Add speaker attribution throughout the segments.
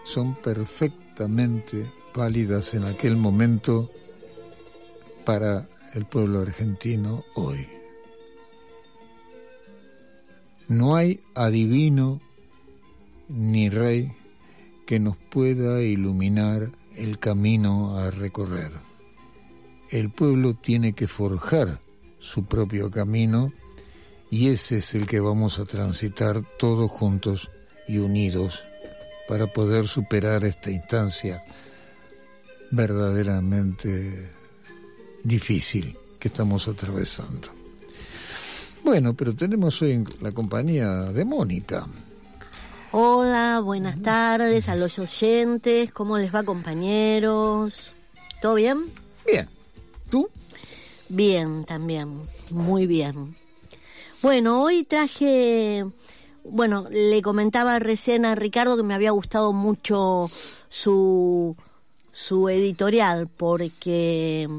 Speaker 1: son perfectamente válidas en aquel momento para el pueblo argentino hoy. No hay adivino ni rey que nos pueda iluminar el camino a recorrer. El pueblo tiene que forjar su propio camino y ese es el que vamos a transitar todos juntos y unidos para poder superar esta instancia verdaderamente difícil que estamos atravesando. Bueno, pero tenemos hoy la compañía de Mónica.
Speaker 2: Hola, buenas tardes a los oyentes. ¿Cómo les va, compañeros? ¿Todo bien?
Speaker 1: Bien. ¿Tú?
Speaker 2: Bien, también. Muy bien. Bueno, hoy traje... Bueno, le comentaba recién a Ricardo que me había gustado mucho su editorial, porque...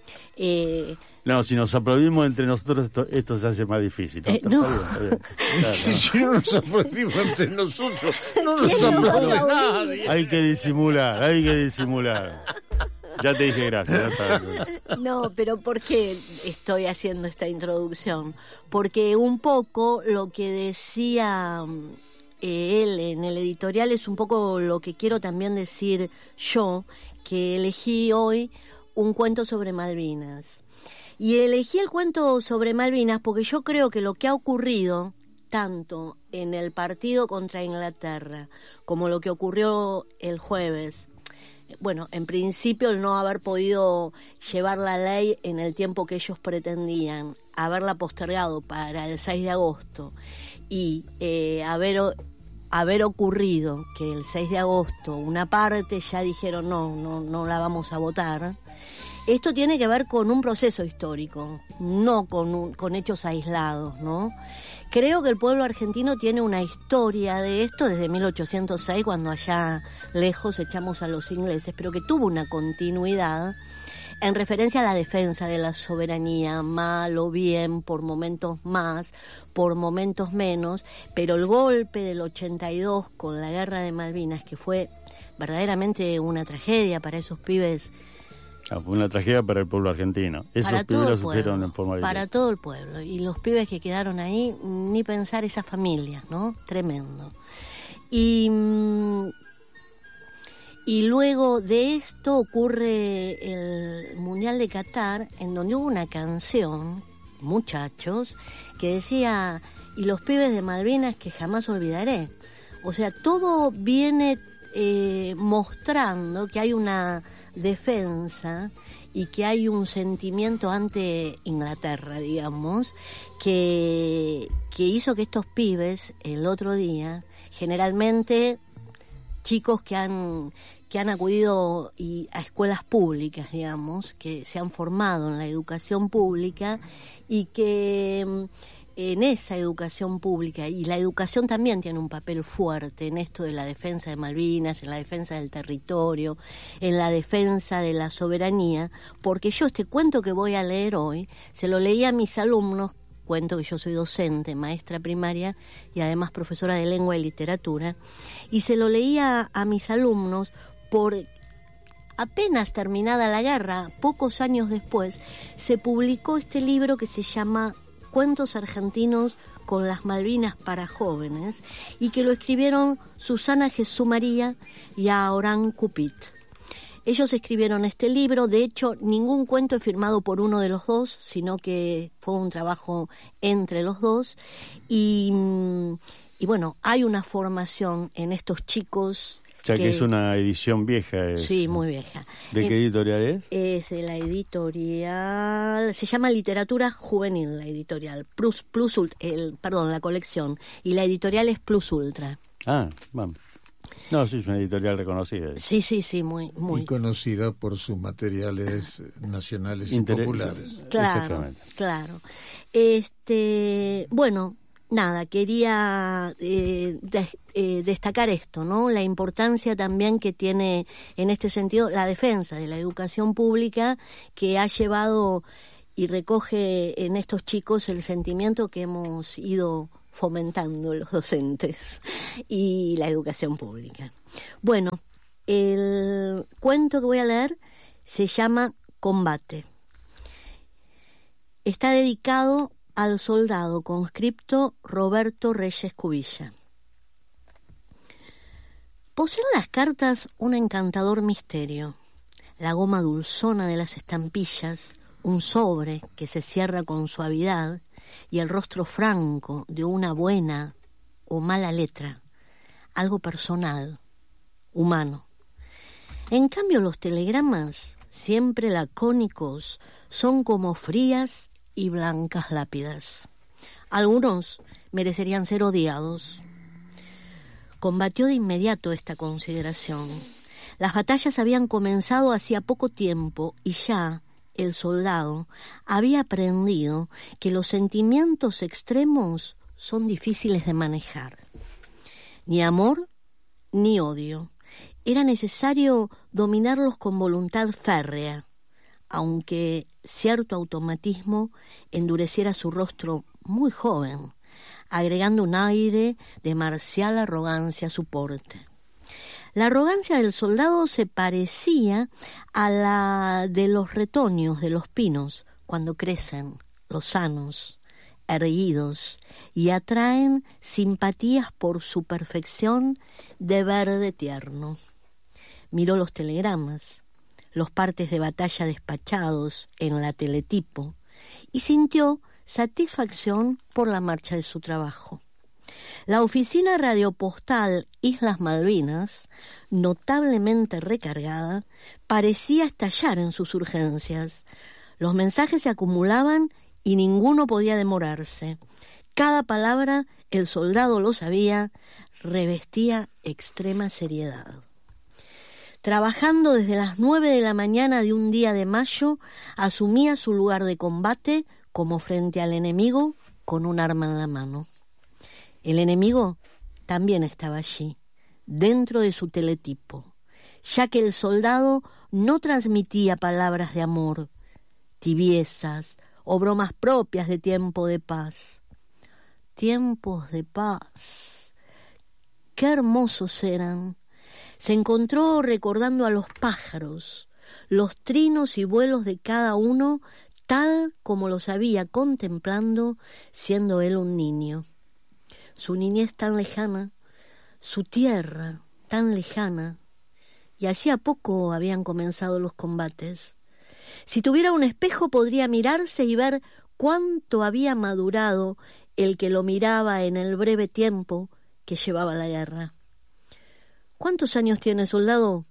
Speaker 3: No, si nos aplaudimos entre nosotros, esto se hace más difícil.
Speaker 2: No.
Speaker 3: Está bien. Claro.
Speaker 1: Si no nos aplaudimos entre nosotros, no nos
Speaker 2: ¿Quién nos
Speaker 1: aplaude
Speaker 2: aplaude?
Speaker 1: nadie.
Speaker 3: Hay que disimular. Ya te dije gracias. Ya está.
Speaker 2: No, pero ¿por qué estoy haciendo esta introducción? Porque un poco lo que decía él en el editorial es un poco lo que quiero también decir yo, que elegí hoy un cuento sobre Malvinas. Y elegí el cuento sobre Malvinas porque yo creo que lo que ha ocurrido, tanto en el partido contra Inglaterra como lo que ocurrió el jueves, bueno, en principio el no haber podido llevar la ley en el tiempo que ellos pretendían, haberla postergado para el 6 de agosto y haber ocurrido que el 6 de agosto una parte ya dijeron no la vamos a votar. Esto tiene que ver con un proceso histórico, no con hechos aislados, ¿no? Creo que el pueblo argentino tiene una historia de esto desde 1806, cuando allá lejos echamos a los ingleses, pero que tuvo una continuidad en referencia a la defensa de la soberanía, mal o bien, por momentos más, por momentos menos, pero el golpe del 82 con la guerra de Malvinas, que fue verdaderamente una tragedia para esos pibes.
Speaker 3: Fue una tragedia para el pueblo argentino. Esos pibes lo sufrieron en forma directa.
Speaker 2: Para todo el pueblo. Y los pibes que quedaron ahí, ni pensar esas familias, ¿no? Tremendo. Y luego de esto ocurre el Mundial de Qatar, en donde hubo una canción, muchachos, que decía, y los pibes de Malvinas que jamás olvidaré. O sea, todo viene mostrando que hay una defensa y que hay un sentimiento ante Inglaterra, digamos, que hizo que estos pibes el otro día, generalmente chicos que han acudido a escuelas públicas, digamos, que se han formado en la educación pública y que en esa educación pública, y la educación también tiene un papel fuerte en esto de la defensa de Malvinas, en la defensa del territorio, en la defensa de la soberanía, porque yo este cuento que voy a leer hoy, se lo leí a mis alumnos, cuento que yo soy docente, maestra primaria y además profesora de lengua y literatura, y se lo leía a mis alumnos por apenas terminada la guerra, pocos años después, se publicó este libro que se llama Cuentos argentinos con las Malvinas para jóvenes, y que lo escribieron Susana Jesús María y Aorán Cupit. Ellos escribieron este libro, de hecho ningún cuento es firmado por uno de los dos, sino que fue un trabajo entre los dos, y bueno, hay una formación en estos chicos.
Speaker 3: O sea que es una edición vieja.
Speaker 2: Sí, muy vieja.
Speaker 3: ¿De qué editorial es?
Speaker 2: Es de la editorial, se llama Literatura Juvenil, la editorial, la colección, y la editorial es Plus Ultra.
Speaker 3: Ah, vamos. No, sí, es una editorial reconocida.
Speaker 2: Sí, muy.
Speaker 1: Y conocida por sus materiales nacionales y populares.
Speaker 2: Claro. Bueno, nada, quería destacar esto, ¿no? La importancia también que tiene en este sentido la defensa de la educación pública, que ha llevado y recoge en estos chicos el sentimiento que hemos ido fomentando los docentes y la educación pública. Bueno, el cuento que voy a leer se llama Combate. Está dedicado al soldado conscripto Roberto Reyes Cubilla. Poseen las cartas un encantador misterio. La goma dulzona de las estampillas, un sobre que se cierra con suavidad y el rostro franco de una buena o mala letra, algo personal, humano. En cambio, los telegramas, siempre lacónicos, son como frías y blancas lápidas. Algunos merecerían ser odiados. Combatió de inmediato esta consideración. Las batallas habían comenzado hacía poco tiempo y ya el soldado había aprendido que los sentimientos extremos son difíciles de manejar. Ni amor ni odio. Era necesario dominarlos con voluntad férrea, aunque cierto automatismo endureciera su rostro muy joven, agregando un aire de marcial arrogancia a su porte. La arrogancia del soldado se parecía a la de los retoños de los pinos cuando crecen, lozanos, erguidos, y atraen simpatías por su perfección de verde tierno. Miró los telegramas, los partes de batalla despachados en la teletipo, y sintió satisfacción por la marcha de su trabajo. La oficina radiopostal Islas Malvinas, notablemente recargada, parecía estallar en sus urgencias. Los mensajes se acumulaban y ninguno podía demorarse. Cada palabra, el soldado lo sabía, revestía extrema seriedad. Trabajando desde las 9 de la mañana de un día de mayo, asumía su lugar de combate como frente al enemigo con un arma en la mano. El enemigo también estaba allí, dentro de su teletipo, ya que el soldado no transmitía palabras de amor, tibiezas o bromas propias de tiempo de paz. Tiempos de paz, qué hermosos eran. Se encontró recordando a los pájaros, los trinos y vuelos de cada uno, tal como los había contemplando siendo él un niño. Su niñez tan lejana, su tierra tan lejana, y hacía poco habían comenzado los combates. Si tuviera un espejo podría mirarse y ver cuánto había madurado el que lo miraba en el breve tiempo que llevaba la guerra. ¿Cuántos años tiene, soldado?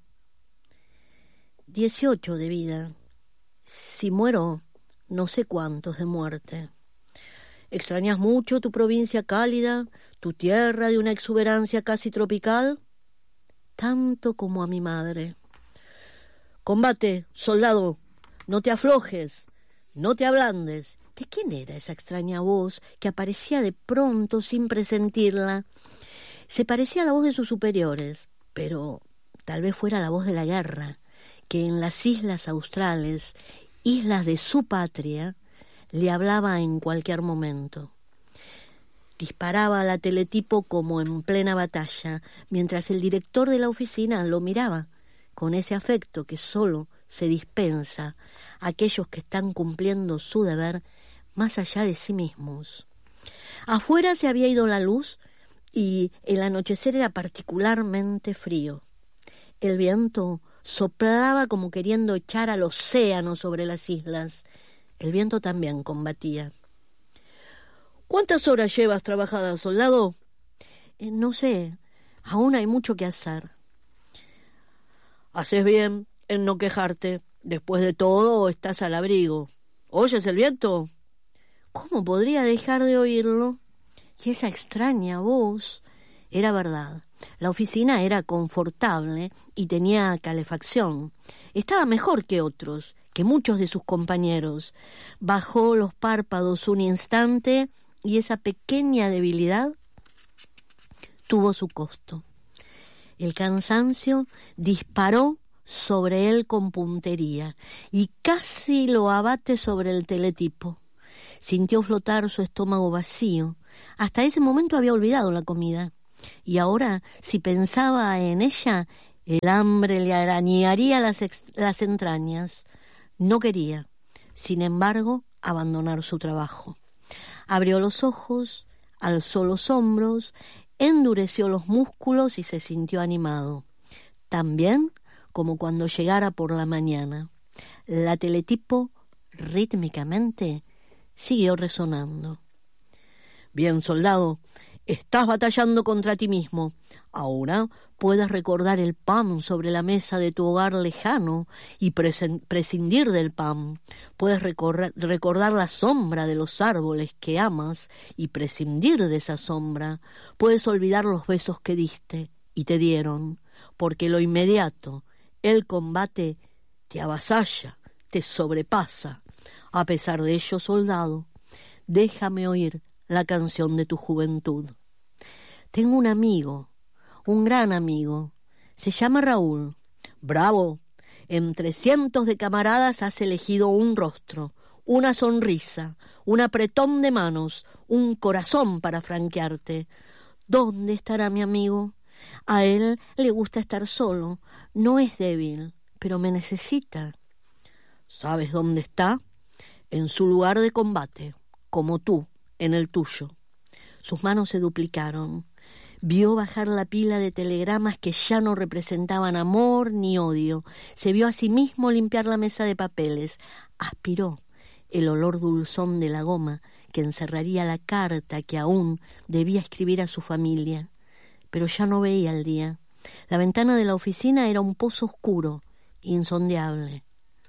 Speaker 2: 18 de vida. Si muero, no sé cuántos de muerte. ¿Extrañas mucho tu provincia cálida, tu tierra de una exuberancia casi tropical? Tanto como a mi madre. Combate, soldado, no te aflojes, no te ablandes. ¿De quién era esa extraña voz que aparecía de pronto sin presentirla? Se parecía a la voz de sus superiores, pero tal vez fuera la voz de la guerra, que en las islas australes, islas de su patria, le hablaba en cualquier momento. Disparaba a la teletipo como en plena batalla, mientras el director de la oficina lo miraba, con ese afecto que solo se dispensa a aquellos que están cumpliendo su deber más allá de sí mismos. Afuera se había ido la luz y el anochecer era particularmente frío. El viento soplaba como queriendo echar al océano sobre las islas. El viento también combatía. ¿Cuántas horas llevas trabajadas, soldado? No sé, aún hay mucho que hacer. Haces bien en no quejarte. Después de todo, estás al abrigo. ¿Oyes el viento? ¿Cómo podría dejar de oírlo? Y esa extraña voz era verdad. La oficina era confortable y tenía calefacción. Estaba mejor que otros, que muchos de sus compañeros. Bajó los párpados un instante y esa pequeña debilidad tuvo su costo. El cansancio disparó sobre él con puntería y casi lo abate sobre el teletipo. Sintió flotar su estómago vacío, Hasta ese momento había olvidado la comida, y ahora, si pensaba en ella, el hambre le arañaría las entrañas. No quería, sin embargo, abandonar su trabajo. Abrió los ojos, alzó los hombros, endureció los músculos y se sintió animado. También como cuando llegara por la mañana. La teletipo, rítmicamente, siguió resonando. Bien, soldado, estás batallando contra ti mismo. Ahora puedes recordar el pan sobre la mesa de tu hogar lejano y prescindir del pan. Puedes recordar la sombra de los árboles que amas y prescindir de esa sombra. Puedes olvidar los besos que diste y te dieron, porque lo inmediato, el combate, te avasalla, te sobrepasa. A pesar de ello, soldado, déjame oír la canción de tu juventud. Tengo un amigo, un gran amigo, se llama Raúl. Bravo, entre cientos de camaradas has elegido un rostro, una sonrisa, un apretón de manos, un corazón para franquearte. ¿Dónde estará mi amigo? A él le gusta estar solo, no es débil, pero me necesita. ¿Sabes dónde está? En su lugar de combate, como tú, en el tuyo. Sus manos se duplicaron. Vio bajar la pila de telegramas que ya no representaban amor ni odio. Se vio a sí mismo limpiar la mesa de papeles. Aspiró el olor dulzón de la goma que encerraría la carta que aún debía escribir a su familia. Pero ya no veía el día. La ventana de la oficina era un pozo oscuro, insondeable.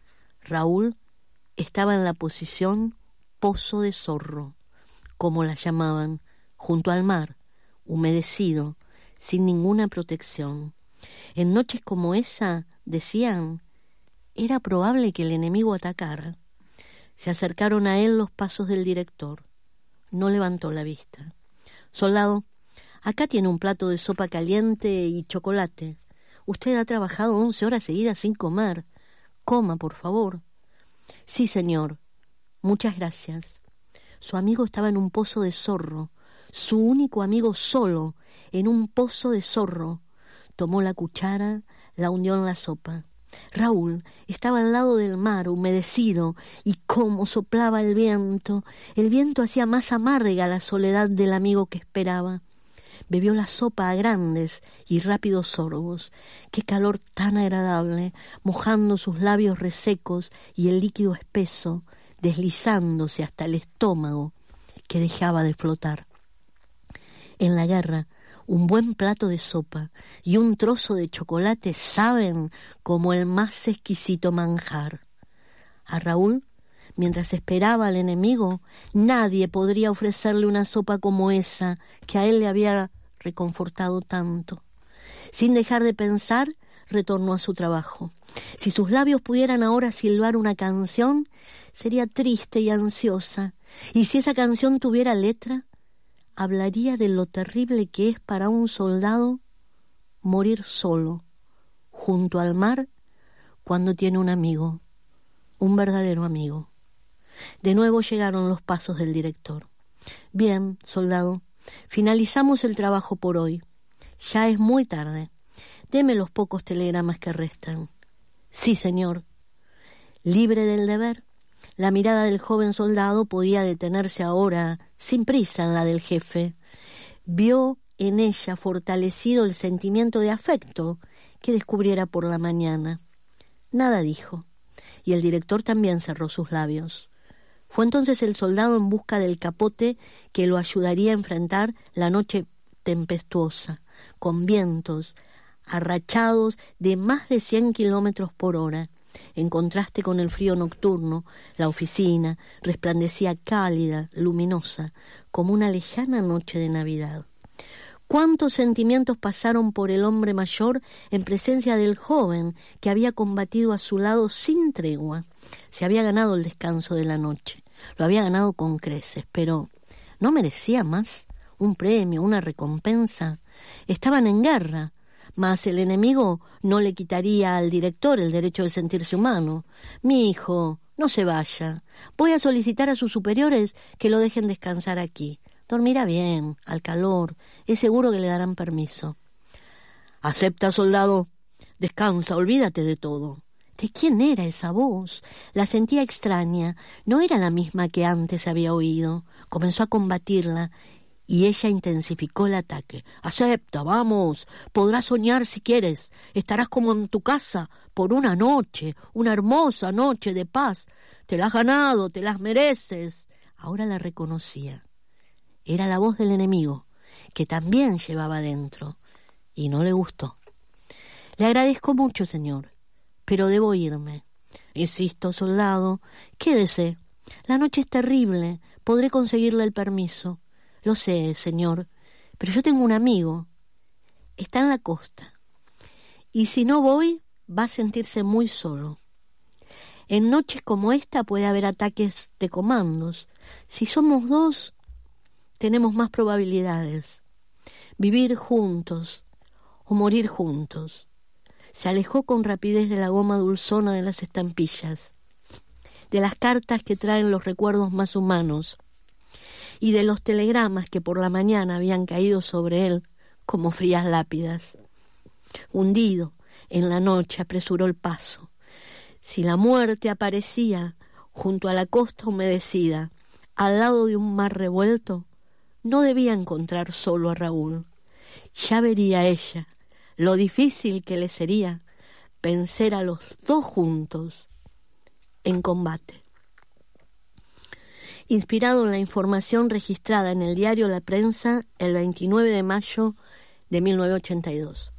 Speaker 2: Raúl estaba en la posición pozo de zorro, como la llamaban, junto al mar, humedecido, sin ninguna protección. En noches como esa, decían, era probable que el enemigo atacara. Se acercaron a él los pasos del director. No levantó la vista. Soldado, acá tiene un plato de sopa caliente y chocolate. Usted ha trabajado 11 horas seguidas sin comer. Coma, por favor. Sí, señor. Muchas gracias. Su amigo estaba en un pozo de zorro, su único amigo solo, en un pozo de zorro. Tomó la cuchara, la hundió en la sopa. Raúl estaba al lado del mar, humedecido, y cómo soplaba el viento. El viento hacía más amarga la soledad del amigo que esperaba. Bebió la sopa a grandes y rápidos sorbos. Qué calor tan agradable, mojando sus labios resecos y el líquido espeso, deslizándose hasta el estómago que dejaba de flotar. En la guerra, un buen plato de sopa y un trozo de chocolate saben como el más exquisito manjar. A Raúl, mientras esperaba al enemigo, nadie podría ofrecerle una sopa como esa que a él le había reconfortado tanto. Sin dejar de pensar, retornó a su trabajo. Si sus labios pudieran ahora silbar una canción, sería triste y ansiosa. Y si esa canción tuviera letra, hablaría de lo terrible que es para un soldado morir solo, junto al mar, cuando tiene un amigo, un verdadero amigo. De nuevo llegaron los pasos del director. Bien, soldado, finalizamos el trabajo por hoy. Ya es muy tarde. Deme los pocos telegramas que restan. Sí, señor. Libre del deber, la mirada del joven soldado podía detenerse ahora, sin prisa, en la del jefe. Vio en ella fortalecido el sentimiento de afecto que descubriera por la mañana. Nada dijo, y el director también cerró sus labios. Fue entonces el soldado en busca del capote que lo ayudaría a enfrentar la noche tempestuosa, con vientos arrachados de más de 100 kilómetros por hora. En contraste con el frío nocturno, la oficina resplandecía cálida, luminosa, como una lejana noche de Navidad. ¿Cuántos sentimientos pasaron por el hombre mayor en presencia del joven que había combatido a su lado sin tregua? Se había ganado el descanso de la noche, lo había ganado con creces, pero ¿no merecía más? ¿Un premio, una recompensa? Estaban en guerra, mas el enemigo no le quitaría al director el derecho de sentirse humano. Mi hijo, no se vaya. Voy a solicitar a sus superiores que lo dejen descansar aquí, Dormirá bien, al calor, es seguro que le darán permiso. Acepta, soldado. Descansa, olvídate de todo. ¿De quién era esa voz? La sentía extraña, no era la misma que antes había oído. Comenzó a combatirla y ella intensificó el ataque. Acepta, vamos, podrás soñar si quieres, estarás como en tu casa por una noche, una hermosa noche de paz. Te la has ganado, te las mereces. Ahora la reconocía. Era la voz del enemigo, que también llevaba dentro, y no le gustó. Le agradezco mucho, señor, pero debo irme. Insisto, soldado, quédese. La noche es terrible, podré conseguirle el permiso. Lo sé, señor, pero yo tengo un amigo. Está en la costa. Y si no voy, va a sentirse muy solo. En noches como esta puede haber ataques de comandos. Si somos dos, tenemos más probabilidades. Vivir juntos o morir juntos. Se alejó con rapidez de la goma dulzona de las estampillas, de las cartas que traen los recuerdos más humanos y de los telegramas que por la mañana habían caído sobre él como frías lápidas. Hundido en la noche apresuró el paso. Si la muerte aparecía junto a la costa humedecida, al lado de un mar revuelto, no debía encontrar solo a Raúl. Ya vería ella lo difícil que le sería vencer a los dos juntos en combate. Inspirado en la información registrada en el diario La Prensa el 29 de mayo de 1982.